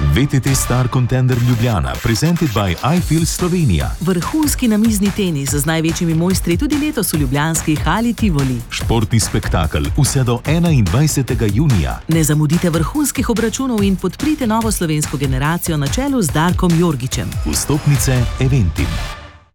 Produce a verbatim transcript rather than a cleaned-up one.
V T T Star Contender Ljubljana, presented by iFeel Slovenija. Vrhunski namizni tenis z največjimi mojstri tudi letos v ljubljanski hali Tivoli. Športni spektakel vse do enaindvajsetega junija. Ne zamudite vrhunskih obračunov in podprite novo slovensko generacijo na čelu z Darkom Jorgičem. Vstopnice Eventim.